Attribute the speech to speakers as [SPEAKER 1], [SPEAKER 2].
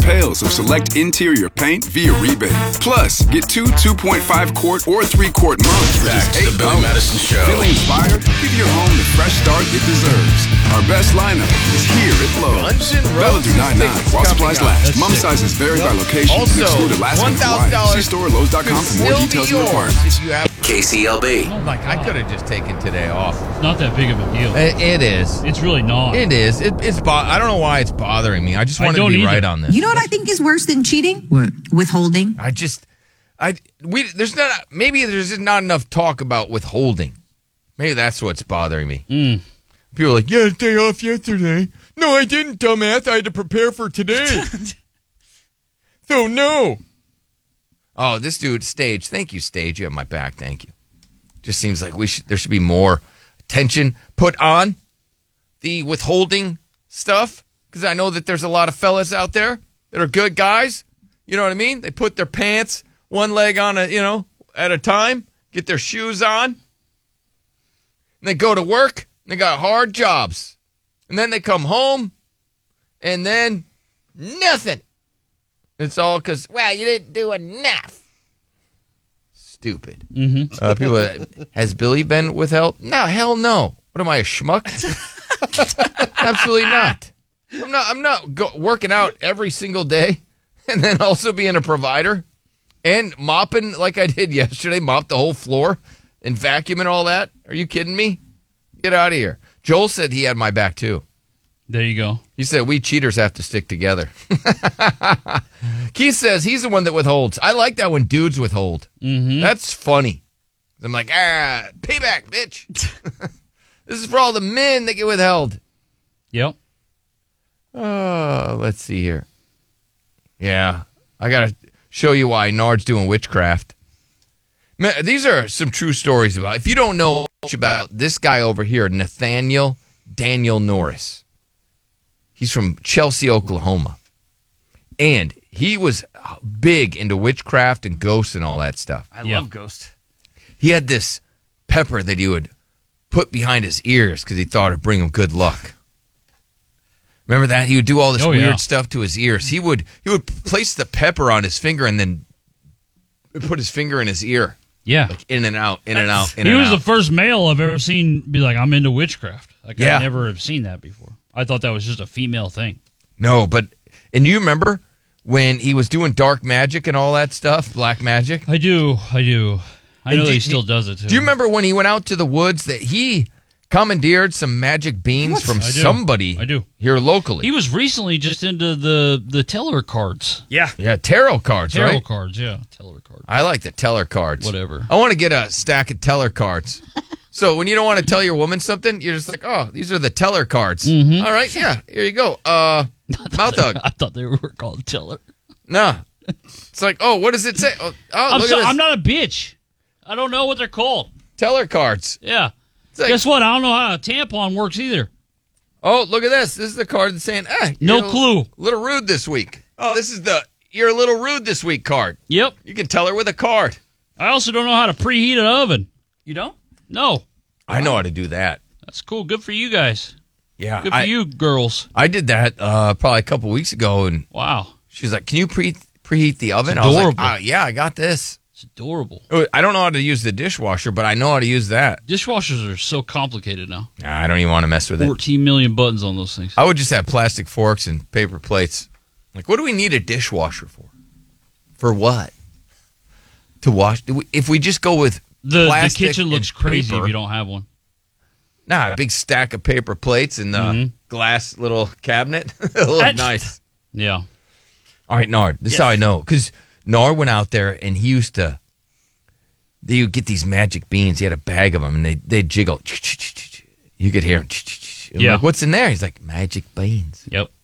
[SPEAKER 1] pails of select interior paint via rebate. Plus, get 2.5 quart or 3 quart mugs for
[SPEAKER 2] Back
[SPEAKER 1] just
[SPEAKER 2] to the Billy
[SPEAKER 1] $8.
[SPEAKER 2] Madison Show.
[SPEAKER 1] Feeling inspired? Give your home the fresh start it deserves. Our best lineup is here at Lowe's.
[SPEAKER 2] Guns N'
[SPEAKER 1] Valid through
[SPEAKER 2] Roses
[SPEAKER 1] 9/9 while supplies last. Mom
[SPEAKER 3] sick.
[SPEAKER 1] sizes vary by location
[SPEAKER 2] Also,
[SPEAKER 1] and exclude Alaskan
[SPEAKER 2] $1,000
[SPEAKER 1] Hawaii. See store at Lowe's.com for more
[SPEAKER 2] Still
[SPEAKER 1] details
[SPEAKER 2] be
[SPEAKER 1] and
[SPEAKER 2] yours
[SPEAKER 1] requirements.
[SPEAKER 2] if you have.
[SPEAKER 4] KCLB.
[SPEAKER 2] I'm like, I could have just taken today off.
[SPEAKER 3] It's not that big of a deal.
[SPEAKER 2] It is.
[SPEAKER 3] It's really not.
[SPEAKER 2] It is. I don't know why it's bothering me. I just wanted to
[SPEAKER 3] don't
[SPEAKER 2] be
[SPEAKER 3] either.
[SPEAKER 2] right on this.
[SPEAKER 5] You know what I think is worse than cheating?
[SPEAKER 6] What?
[SPEAKER 5] Withholding.
[SPEAKER 2] There's just not enough talk about withholding. Maybe that's what's bothering me. People are like, yeah, day off yesterday. No, I didn't, dumbass. I had to prepare for today. So no. Oh, this dude, Stage. Thank you, Stage. You have my back. Thank you. Just seems like there should be more attention put on the withholding stuff, because I know that there's a lot of fellas out there that are good guys. You know what I mean? They put their pants one leg on at a time, get their shoes on, and they go to work. And they got hard jobs, and then they come home, and then nothing. It's all because, well, you didn't do enough. Stupid.
[SPEAKER 3] Mm-hmm.
[SPEAKER 2] People, has Billy been withheld? No, hell no. What am I, a schmuck? Absolutely not. I'm not working out every single day and then also being a provider and mopping like I did yesterday, mopped the whole floor and vacuum and all that. Are you kidding me? Get out of here. Joel said he had my back too.
[SPEAKER 3] There you go.
[SPEAKER 2] He said we cheaters have to stick together. Keith says he's the one that withholds. I like that when dudes withhold.
[SPEAKER 3] Mm-hmm.
[SPEAKER 2] That's funny. I'm like, payback, bitch. This is for all the men that get withheld.
[SPEAKER 3] Yep.
[SPEAKER 2] Let's see here. Yeah, I got to show you why Nard's doing witchcraft. Man, these are some true stories about. If you don't know much about this guy over here, Nathaniel Daniel Norris. He's from Chelsea, Oklahoma. And he was big into witchcraft and ghosts and all that stuff.
[SPEAKER 4] I love Ghost.
[SPEAKER 2] He had this pepper that he would put behind his ears because he thought it'd bring him good luck. Remember that? He would do all this weird stuff to his ears. He would place the pepper on his finger and then put his finger in his ear.
[SPEAKER 3] Yeah.
[SPEAKER 2] Like in and out, in and out, in
[SPEAKER 3] He
[SPEAKER 2] and
[SPEAKER 3] was
[SPEAKER 2] out.
[SPEAKER 3] the first male I've ever seen be like, I'm into witchcraft. Like,
[SPEAKER 2] Yeah.
[SPEAKER 3] I never have seen that before. I thought that was just a female thing.
[SPEAKER 2] No, and you remember when he was doing dark magic and all that stuff, black magic?
[SPEAKER 3] I do. I know that he still does it, too.
[SPEAKER 2] Do you remember when he went out to the woods that he commandeered some magic beans from somebody here locally?
[SPEAKER 3] He was recently just into the teller cards.
[SPEAKER 4] Yeah.
[SPEAKER 2] Yeah, tarot cards, right?
[SPEAKER 3] Tarot cards, yeah. Teller cards.
[SPEAKER 2] I like the teller cards.
[SPEAKER 3] Whatever.
[SPEAKER 2] I want to get a stack of teller cards. So when you don't want to tell your woman something, you're just like, oh, these are the teller cards.
[SPEAKER 3] Mm-hmm.
[SPEAKER 2] All right, yeah, here you go. Mouth hug.
[SPEAKER 3] I thought they were called teller.
[SPEAKER 2] No. It's like, oh, what does it say? Oh, look at this.
[SPEAKER 3] I'm not a bitch. I don't know what they're called.
[SPEAKER 2] Teller cards.
[SPEAKER 3] Yeah.
[SPEAKER 2] Like,
[SPEAKER 3] guess what? I don't know how a tampon works either.
[SPEAKER 2] Oh, look at this. This is the card that's saying,
[SPEAKER 3] no clue.
[SPEAKER 2] Little rude this week. Oh, this is the you're a little rude this week card.
[SPEAKER 3] Yep.
[SPEAKER 2] You can tell her with a card.
[SPEAKER 3] I also don't know how to preheat an oven.
[SPEAKER 4] You don't?
[SPEAKER 3] No.
[SPEAKER 2] I know how to do that.
[SPEAKER 3] That's cool. Good for you guys.
[SPEAKER 2] Yeah.
[SPEAKER 3] Good for you girls.
[SPEAKER 2] I did that probably a couple weeks ago, and
[SPEAKER 3] wow.
[SPEAKER 2] She's like, can you preheat the oven?
[SPEAKER 3] It's
[SPEAKER 2] I was like,
[SPEAKER 3] adorable.
[SPEAKER 2] yeah, I got this.
[SPEAKER 3] It's adorable.
[SPEAKER 2] I don't know how to use the dishwasher, but I know how to use that.
[SPEAKER 3] Dishwashers are so complicated now.
[SPEAKER 2] Nah, I don't even want to mess with it.
[SPEAKER 3] 14 million buttons on those things.
[SPEAKER 2] I would just have plastic forks and paper plates. Like, what do we need a dishwasher for? For what? To wash? If we just go with
[SPEAKER 3] the
[SPEAKER 2] plastic
[SPEAKER 3] kitchen looks
[SPEAKER 2] and
[SPEAKER 3] crazy
[SPEAKER 2] paper,
[SPEAKER 3] if you don't have one.
[SPEAKER 2] Nah, a big stack of paper plates and the glass little cabinet. It'll look nice.
[SPEAKER 3] Yeah.
[SPEAKER 2] All right, Nard. This is how I know. Because Nard went out there and he would get these magic beans. He had a bag of them and they'd jiggle. You could hear him. I'm like, what's in there? He's like, magic beans.
[SPEAKER 3] Yep.